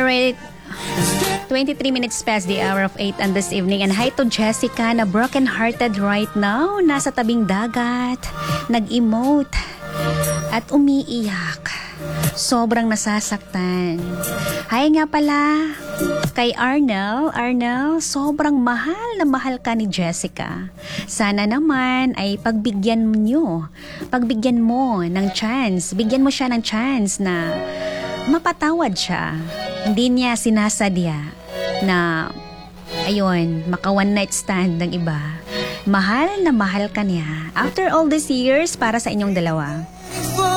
Alright, 23 minutes past the hour of 8 on this evening. And hi to Jessica na broken-hearted right now. Nasa tabing dagat, nag-emote, at umiiyak. Sobrang nasasaktan. Hi nga pala kay Arnel. Arnel, sobrang mahal na mahal ka ni Jessica. Sana naman ay pagbigyan mo ng chance. Bigyan mo siya ng chance na mapatawad siya. Hindi niya sinasadya na ayun, maka one night stand ng iba. Mahal na mahal ka niya. After all these years, para sa inyong dalawa.